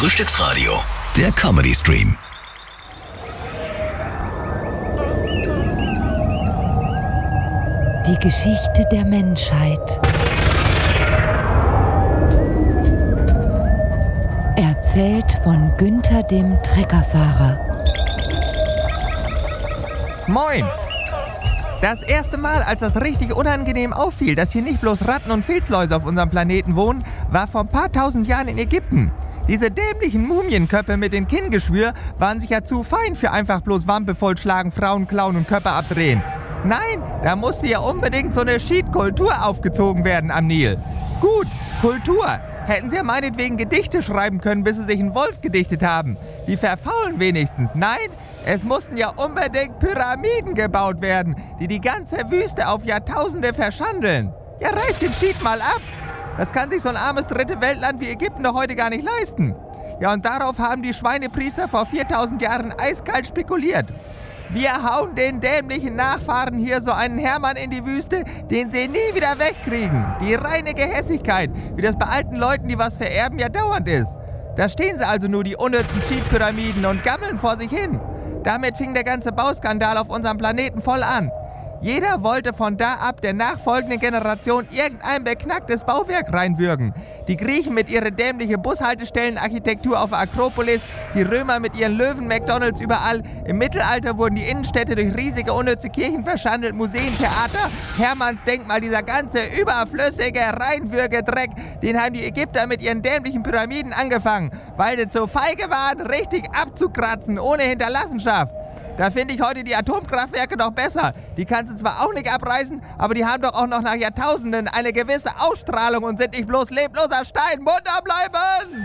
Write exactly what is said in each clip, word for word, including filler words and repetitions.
Frühstücksradio, der Comedy Stream. Die Geschichte der Menschheit. Erzählt von Günther dem Treckerfahrer. Moin! Das erste Mal, als das richtig unangenehm auffiel, dass hier nicht bloß Ratten und Filzläuse auf unserem Planeten wohnen, war vor ein paar tausend Jahren in Ägypten. Diese dämlichen Mumienköpfe mit dem Kinngeschwür waren sicher zu fein für einfach bloß Wampe vollschlagen, Frauen klauen und Köpfe abdrehen. Nein, da musste ja unbedingt so eine Schiedkultur aufgezogen werden am Nil. Gut, Kultur. Hätten sie ja meinetwegen Gedichte schreiben können, bis sie sich einen Wolf gedichtet haben. Die verfaulen wenigstens. Nein, es mussten ja unbedingt Pyramiden gebaut werden, die die ganze Wüste auf Jahrtausende verschandeln. Ja, reißt den Schied mal ab. Das kann sich so ein armes dritte Weltland wie Ägypten doch heute gar nicht leisten. Ja, und darauf haben die Schweinepriester vor viertausend Jahren eiskalt spekuliert. Wir hauen den dämlichen Nachfahren hier so einen Hermann in die Wüste, den sie nie wieder wegkriegen. Die reine Gehässigkeit, wie das bei alten Leuten, die was vererben, ja dauernd ist. Da stehen sie also nur, die unnützen Schiedpyramiden, und gammeln vor sich hin. Damit fing der ganze Bauskandal auf unserem Planeten voll an. Jeder wollte von da ab der nachfolgenden Generation irgendein beknacktes Bauwerk reinwürgen. Die Griechen mit ihrer dämlichen Bushaltestellenarchitektur auf der Akropolis, die Römer mit ihren Löwen-McDonalds überall. Im Mittelalter wurden die Innenstädte durch riesige unnütze Kirchen verschandelt, Museen, Theater, Hermanns Denkmal, dieser ganze überflüssige Reinwürgedreck, den haben die Ägypter mit ihren dämlichen Pyramiden angefangen, weil sie zu feige waren, richtig abzukratzen, ohne Hinterlassenschaft. Da finde ich heute die Atomkraftwerke doch besser. Die kannst du zwar auch nicht abreißen, aber die haben doch auch noch nach Jahrtausenden eine gewisse Ausstrahlung und sind nicht bloß lebloser Stein. Munter bleiben!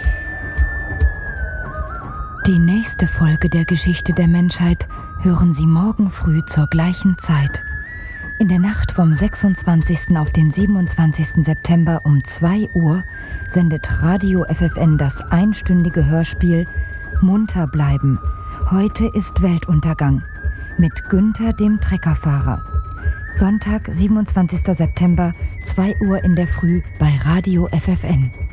Die nächste Folge der Geschichte der Menschheit hören Sie morgen früh zur gleichen Zeit. In der Nacht vom sechsundzwanzigsten auf den siebenundzwanzigsten September um zwei Uhr sendet Radio F F N das einstündige Hörspiel Munter bleiben. Heute ist Weltuntergang mit Günther dem Treckerfahrer. Sonntag, siebenundzwanzigsten September, zwei Uhr in der Früh bei Radio F F N.